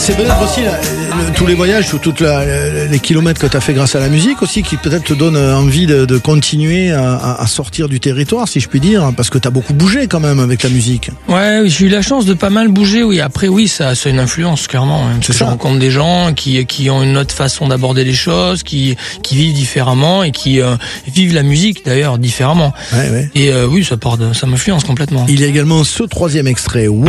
C'est peut-être aussi tous les voyages ou les kilomètres que tu as fait grâce à la musique aussi qui peut-être te donne envie de continuer à sortir du territoire, si je puis dire, parce que tu as beaucoup bougé quand même avec la musique. Ouais, j'ai eu la chance de pas mal bouger, oui. Après, oui, ça a une influence, clairement. Hein, parce que je rencontre des gens qui ont une autre façon d'aborder les choses, qui vivent différemment et qui vivent la musique, d'ailleurs, différemment. Ouais. Et oui, ça m'influence complètement. Il y a également ce troisième extrait. Wow.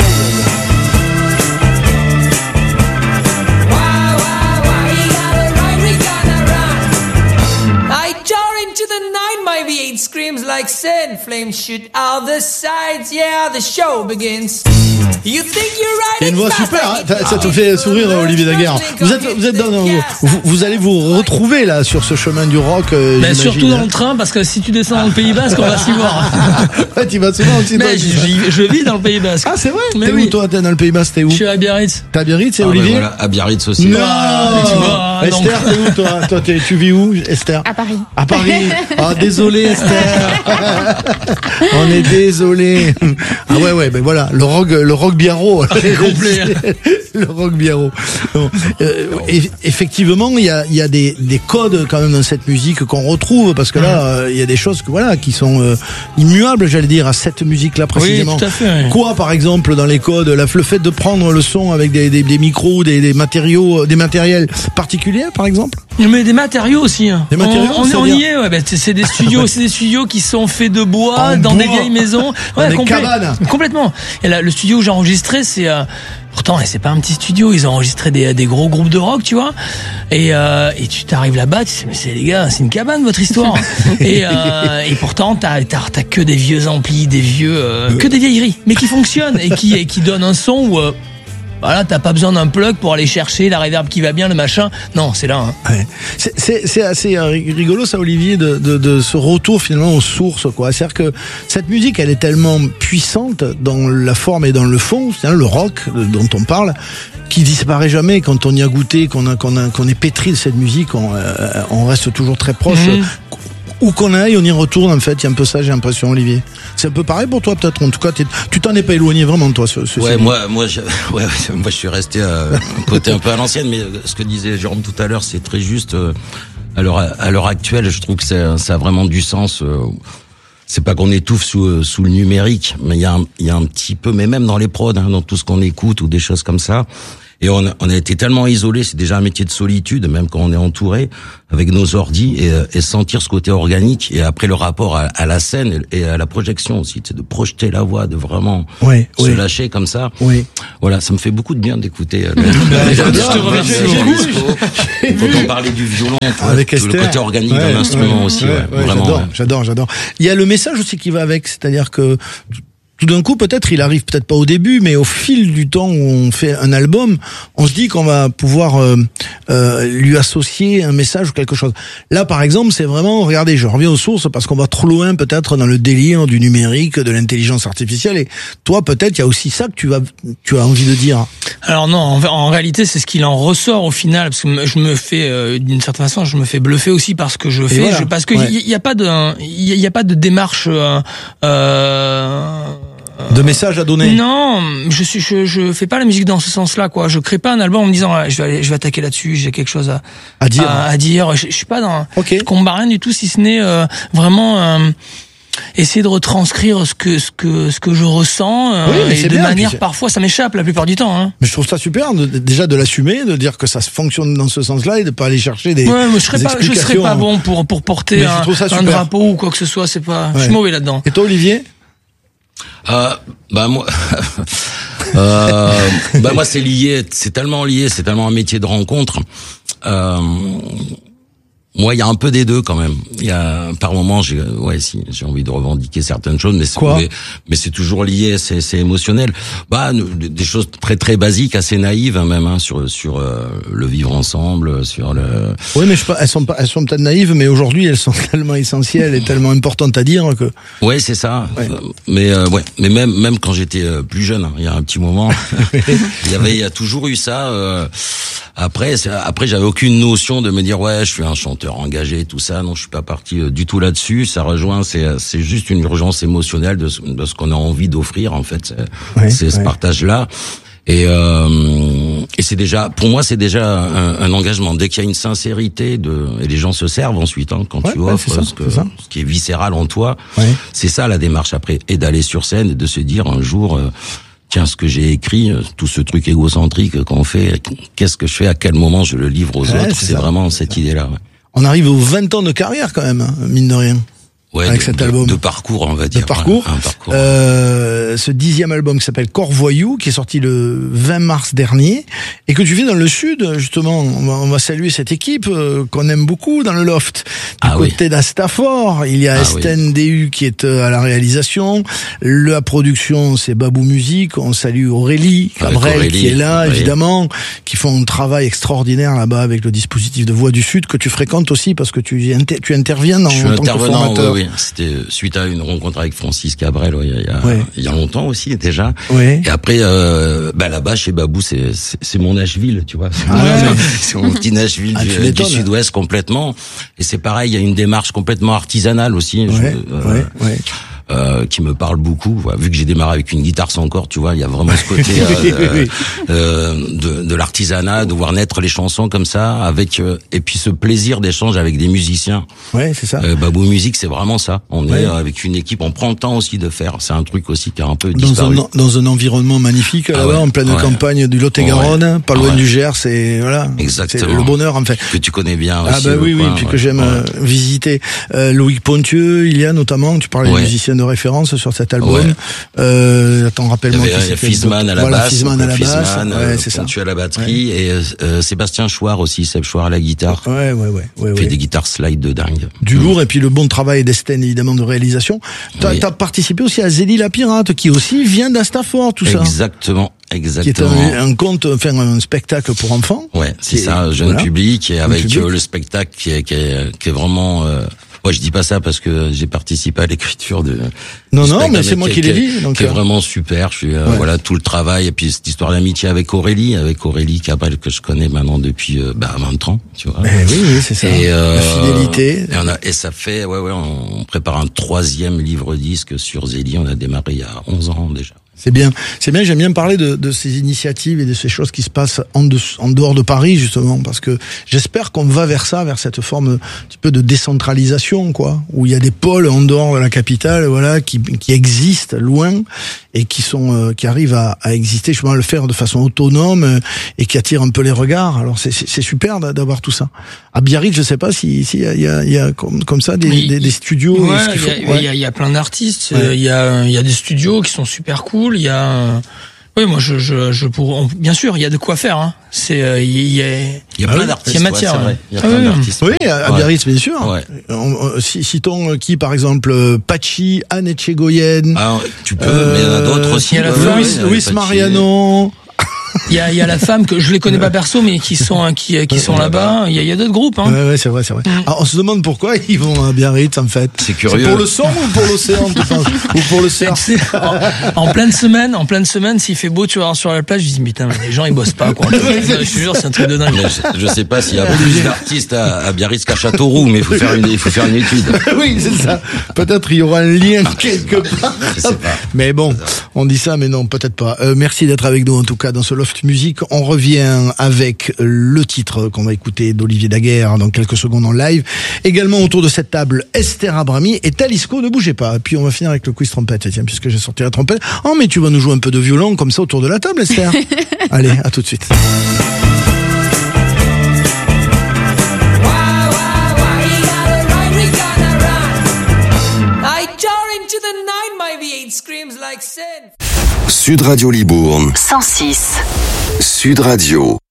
Screams like sin, flames shoot out the sides, yeah, the show begins. You think you're right. Il y a une voix super, hein, ça te fait sourire, Olivier Daguerre. Vous allez vous retrouver là sur ce chemin du rock. Mais surtout dans le train, parce que si tu descends dans le Pays Basque, on va s'y voir. Ouais, tu vas souvent aussi. Mais je vis dans le Pays Basque. Ah, c'est vrai. Mais t'es où toi? T'es dans le Pays Basque, t'es où? Je suis à Biarritz. T'es à Biarritz, c'est Olivier? Voilà, à Biarritz aussi. Non. Esther, t'es où toi? Tu vis où, Esther? À Paris. À Paris. Ah, désolé, Esther. On est désolé. Ah ouais, ben voilà, le rock biarro. C'est complet. Le rock biarro. Bon, effectivement, il y a des codes quand même dans cette musique qu'on retrouve, parce que là, il y a des choses qui sont immuables, j'allais dire, à cette musique-là précisément. Oui, tout à fait. Oui. Quoi, par exemple, dans les codes, le fait de prendre le son avec des micros, des matériaux, des matériels particuliers, par exemple? Mais des matériaux aussi. Hein. Des matériaux, on y est. Ouais, c'est des studios qui sont faits de bois dans des vieilles maisons. Ouais, des cabanes. Complètement. Et là, le studio où j'ai enregistré, c'est pourtant, c'est pas un petit studio. Ils ont enregistré des gros groupes de rock, tu vois. Et tu t'arrives là-bas, tu sais, mais c'est les gars, c'est une cabane votre histoire. et pourtant, t'as que des vieux amplis, que des vieilleries, mais qui fonctionnent et qui donnent un son où voilà, t'as pas besoin d'un plug pour aller chercher la reverb qui va bien, le machin. Non, c'est là. Hein. Ouais. C'est assez rigolo ça, Olivier, de ce retour finalement aux sources, quoi. C'est-à-dire que cette musique, elle est tellement puissante dans la forme et dans le fond, c'est-à-dire le rock dont on parle, qui disparaît jamais. Quand on y a goûté, qu'on est pétri de cette musique, on reste toujours très proche. Où qu'on aille, on y retourne, en fait. Il y a un peu ça, j'ai l'impression, Olivier. C'est un peu pareil pour toi, peut-être. En tout cas, tu t'en es pas éloigné vraiment de toi. Ouais, moi, je suis resté côté un peu à l'ancienne, mais ce que disait Jérôme tout à l'heure, c'est très juste. À l'heure actuelle, je trouve que ça a vraiment du sens. C'est pas qu'on étouffe sous le numérique, mais il y a un petit peu, mais même dans les prods, hein, dans tout ce qu'on écoute ou des choses comme ça. Et on a été tellement isolés, c'est déjà un métier de solitude, même quand on est entouré, avec nos ordis, et sentir ce côté organique, et après le rapport à la scène et à la projection aussi, c'est de projeter la voix, de vraiment se lâcher comme ça. Oui. Voilà, ça me fait beaucoup de bien d'écouter. Quand on parlait du violon, avec tout le côté organique d'un instrument aussi. Vraiment. J'adore. Il y a le message aussi qui va avec, c'est-à-dire que tout d'un coup, peut-être, il arrive peut-être pas au début, mais au fil du temps où on fait un album, on se dit qu'on va pouvoir lui associer un message ou quelque chose. Là, par exemple, c'est vraiment, regardez, je reviens aux sources parce qu'on va trop loin peut-être dans le délire du numérique, de l'intelligence artificielle. Et toi, peut-être, il y a aussi ça que tu as envie de dire. Alors non, en réalité, c'est ce qu'il en ressort au final, parce que je me fais, d'une certaine façon, je me fais bluffer aussi par ce que je fais, voilà. Parce que il y a pas de démarche. De messages à donner. Non, je fais pas la musique dans ce sens-là, quoi. Je crée pas un album en me disant je vais attaquer là-dessus, j'ai quelque chose à dire. Je suis pas dans je combat rien du tout, si ce n'est vraiment essayer de retranscrire ce que je ressens et de manière parfois ça m'échappe la plupart du temps. Hein. Mais je trouve ça super déjà de l'assumer, de dire que ça fonctionne dans ce sens-là et de pas aller chercher des. Ouais, mais je serais pas bon pour porter un drapeau ou quoi que ce soit. C'est pas. Je suis mauvais là-dedans. Et toi, Olivier? Moi c'est lié, c'est tellement un métier de rencontre. Moi, il y a un peu des deux quand même. Il y a par moments, j'ai envie de revendiquer certaines choses, mais c'est toujours lié, c'est émotionnel. Des choses très très basiques, assez naïves même, hein, sur le vivre ensemble, sur le. Oui, mais elles sont peut-être naïves, mais aujourd'hui elles sont tellement essentielles et tellement importantes à dire que. Ouais, c'est ça. Ouais. Mais même quand j'étais plus jeune, hein, il y a un petit moment, il y a toujours eu ça. Après j'avais aucune notion de me dire je suis un chanteur engagé, tout ça. Non, je suis pas parti du tout là-dessus. Ça rejoint, c'est juste une urgence émotionnelle de ce qu'on a envie d'offrir en fait. C'est ce partage-là. Et Et c'est déjà, pour moi, c'est déjà un engagement. Dès qu'il y a une sincérité et les gens se servent ensuite, hein, quand tu offres ce qui est viscéral en toi. Ouais. C'est ça la démarche après. Et d'aller sur scène et de se dire un jour, tiens, ce que j'ai écrit, tout ce truc égocentrique qu'on fait, qu'est-ce que je fais, à quel moment je le livre aux autres, c'est vraiment cette idée-là. Ouais. On arrive aux 20 ans de carrière quand même, hein, mine de rien. Ouais, avec cet album. De parcours, on va dire. De parcours. Un parcours. Ce 10e album qui s'appelle Corps Voyou, qui est sorti le 20 mars dernier, et que tu vis dans le sud, justement. On va saluer cette équipe qu'on aime beaucoup dans le Loft. Du côté d'Astafor, il y a Esten DU qui est à la réalisation. La production, c'est Babou Musique. On salue Aurélie Cabrel qui est là, évidemment, qui font un travail extraordinaire là-bas avec le dispositif de Voix du Sud que tu fréquentes aussi parce que tu interviens en tant que formateur. Oui. C'était suite à une rencontre avec Francis Cabrel il y a longtemps aussi déjà. Oui. Et après là-bas chez Babou c'est mon Nashville, tu vois. C'est mon petit Nashville du Sud-Ouest complètement. Et c'est pareil, il y a une démarche complètement artisanale aussi. Qui me parle beaucoup, vu que j'ai démarré avec une guitare sans corde, tu vois, il y a vraiment ce côté de l'artisanat, de voir naître les chansons comme ça, avec et puis ce plaisir d'échange avec des musiciens. Ouais, c'est ça. Babou Musique, c'est vraiment ça. On est avec une équipe, on prend le temps aussi de faire. C'est un truc aussi qui a un peu disparu. Dans un environnement magnifique, là-bas, en pleine campagne du Lot-et-Garonne, pas loin du Gers, c'est voilà. Exactement. C'est le bonheur en fait. Que tu connais bien aussi. Ah bah oui, puis que j'aime visiter. Loïc Pontieux, il y a notamment, tu parlais des musiciens de référence sur cet album. Attends, rappelle-moi. Il y a Fizman à la basse. Fizman à la basse. C'est ça. Tu à la batterie et Sébastien Chouard aussi, Seb Chouard à la guitare. Ouais. Fait des guitares slide de dingue. Du lourd et puis le bon travail d'Esten évidemment de réalisation. T'as participé aussi à Zélie la Pirate qui aussi vient d'Astafor, tout ça. Exactement. Qui est un spectacle pour enfants. Ouais, c'est ça, jeune public et avec le spectacle qui est vraiment. Moi, je dis pas ça parce que j'ai participé à l'écriture de. Non, mais c'est moi qui l'ai dit. Donc, qui est vraiment super. Je suis tout le travail et puis cette histoire d'amitié avec Aurélie Cabrel que je connais maintenant depuis 20 ans, tu vois. Oui, c'est ça. Et la fidélité. Et ça fait on prépare un 3e livre disque sur Zélie. On a démarré il y a 11 ans déjà. C'est bien. J'aime bien parler de ces initiatives et de ces choses qui se passent en dehors de Paris, justement, parce que j'espère qu'on va vers cette forme un petit peu de décentralisation, quoi, où il y a des pôles en dehors de la capitale, voilà, qui existent loin et qui arrivent à exister, justement, à le faire de façon autonome et qui attirent un peu les regards. Alors c'est super d'avoir tout ça. À Biarritz, je sais pas s'il y a comme ça des studios. Il y a plein d'artistes. Il y a des studios qui sont super cool. Il y a moi bien sûr il y a de quoi faire hein. Il y a plein d'artistes, il y a matière, il y a plein d'artistes. Oui, à Biarritz bien sûr. Citons qui par exemple Pachi, Anne Etchegoyen. Tu peux mais il y en a d'autres aussi. Il y a Luis Mariano. Il y a la femme que je les connais pas perso mais qui sont là-bas. Il y a d'autres groupes hein. Ouais, c'est vrai. Alors, on se demande pourquoi ils vont à Biarritz en fait. C'est curieux. C'est pour le son ou pour l'océan tu penses ou pour le surf? En pleine semaine s'il fait beau tu vois sur la plage, je dis putain les gens ils bossent pas quoi. Je te jure c'est un truc de dingue. Je sais pas s'il y a plus d'artistes à Biarritz qu'à Châteauroux mais il faut faire une étude. Oui, c'est ça. Peut-être il y aura un lien quelque part. Je sais pas. Mais bon, on dit ça mais non, peut-être pas. Merci d'être avec nous en tout cas dans ce Loft Musique. On revient avec le titre qu'on va écouter d'Olivier Daguerre dans quelques secondes en live. Également autour de cette table, Esther Abrami et Talisco, ne bougez pas. Puis on va finir avec le quiz trompette, tiens, puisque j'ai sorti la trompette. Oh, mais tu vas nous jouer un peu de violon comme ça autour de la table, Esther. Allez, à tout de suite. Sud Radio Libourne 106. Sud Radio.